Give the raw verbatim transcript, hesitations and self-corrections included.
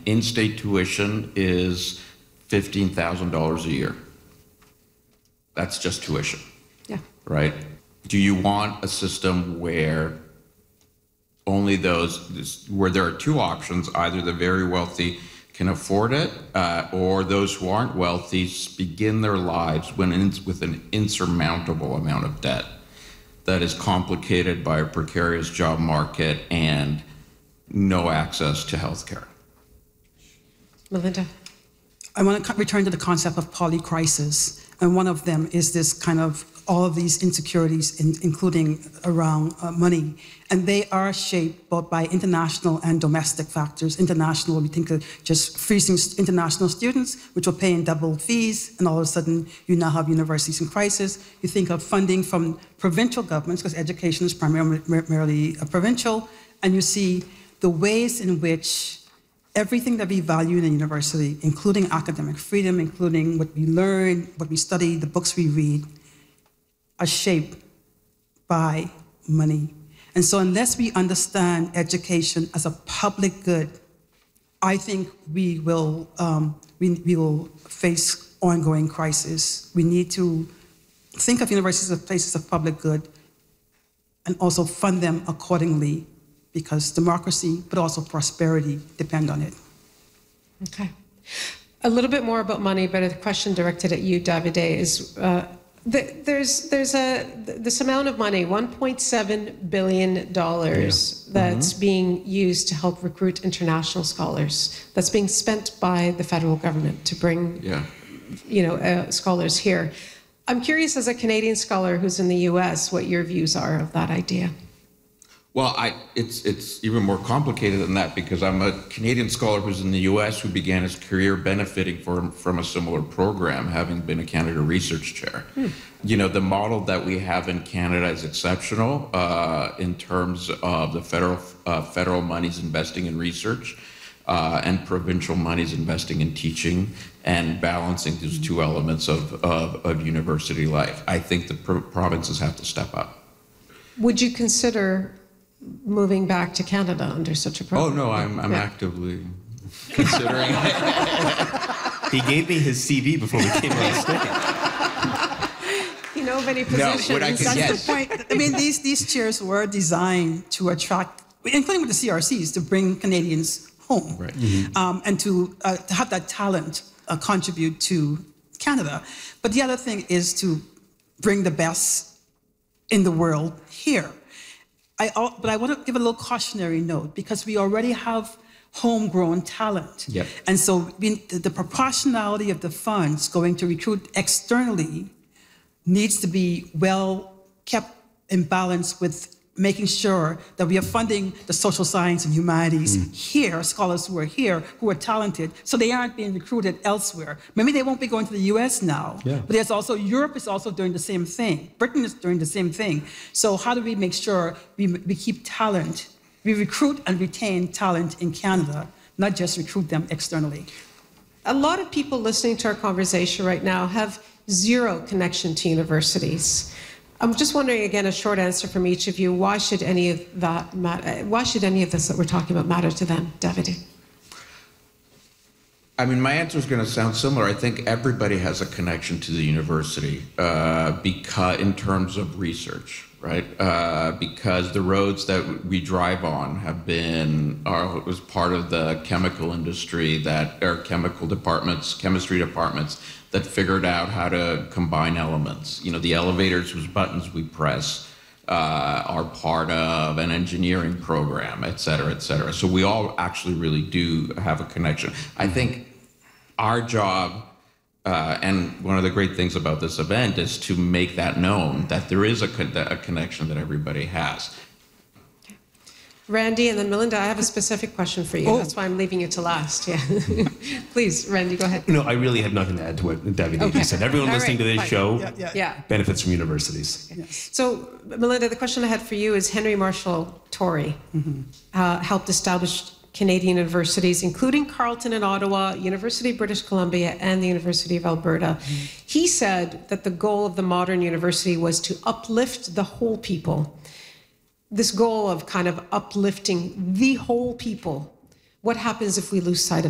in-state tuition is fifteen thousand dollars a year. That's just tuition. Yeah. Right? Do you want a system where only those, where there are two options, either the very wealthy can afford it, uh, or those who aren't wealthy begin their lives when in, with an insurmountable amount of debt that is complicated by a precarious job market and no access to healthcare? Melinda? I want to return to the concept of polycrisis, and one of them is this kind of all of these insecurities, in, including around uh, money, and they are shaped both by international and domestic factors. International, we think of just freezing international students, which will pay in double fees, and all of a sudden you now have universities in crisis. You think of funding from provincial governments, because education is primarily, primarily uh, provincial, and you see the ways in which everything that we value in a university, including academic freedom, including what we learn, what we study, the books we read, are shaped by money. And so unless we understand education as a public good, I think we will, um, we, we will face ongoing crisis. We need to think of universities as places of public good and also fund them accordingly, because democracy, but also prosperity, depend on it. Okay. A little bit more about money, but a question directed at you, Davide, is uh, the, there's there's a this amount of money, one point seven billion dollars, yeah. that's mm-hmm. being used to help recruit international scholars. That's being spent by the federal government to bring, yeah. you know, uh, scholars here. I'm curious, as a Canadian scholar who's in the U S, what your views are of that idea. Well, I, it's, it's even more complicated than that, because I'm a Canadian scholar who's in the U S who began his career benefiting from, from a similar program, having been a Canada Research Chair. Hmm. You know, the model that we have in Canada is exceptional uh, in terms of the federal, uh, federal monies investing in research uh, and provincial monies investing in teaching and balancing those two elements of, of, of university life. I think the pro provinces have to step up. Would you consider moving back to Canada under such a program? Oh, no, I'm, I'm yeah. actively considering it. He gave me his C V before we came on stage. You know many positions. No, what I can, That's yes. the point. I mean, these, these chairs were designed to attract, including with the C R Cs, to bring Canadians home, right. mm-hmm. um, and to, uh, to have that talent uh, contribute to Canada. But the other thing is to bring the best in the world here. I, but I want to give a little cautionary note, because we already have homegrown talent. Yep. And so we, the proportionality of the funds going to recruit externally needs to be well kept in balance with making sure that we are funding the social science and humanities mm. here, scholars who are here, who are talented, so they aren't being recruited elsewhere. Maybe they won't be going to the U S now, yeah. but there's also, Europe is also doing the same thing. Britain is doing the same thing. So how do we make sure we, we keep talent, we recruit and retain talent in Canada, not just recruit them externally? A lot of people listening to our conversation right now have zero connection to universities. I'm just wondering, again, a short answer from each of you. Why should any of that matter? Why should any of this that we're talking about matter to them, Davide? I mean, my answer is going to sound similar. I think everybody has a connection to the university uh, because, in terms of research, right? Uh, because the roads that we drive on have been, are, was part of the chemical industry that, or chemical departments, chemistry departments, that figured out how to combine elements. You know, the elevators whose buttons we press uh, are part of an engineering program, et cetera, et cetera. So we all actually really do have a connection. I think our job, uh, and one of the great things about this event, is to make that known, that there is a, con a connection that everybody has. Randy, and then Melinda, I have a specific question for you. Oh. That's why I'm leaving you to last. Yeah, Please, Randy, go ahead. No, I really have nothing to add to what Davide okay. just said. Everyone All listening right. to this Fine. show yeah, yeah. Yeah. benefits from universities. Okay. Yes. So, Melinda, the question I had for you is Henry Marshall Tory mm-hmm. uh, helped establish Canadian universities, including Carleton in Ottawa, University of British Columbia, and the University of Alberta. Mm-hmm. He said that the goal of the modern university was to uplift the whole people. This goal of kind of uplifting the whole people, what happens if we lose sight of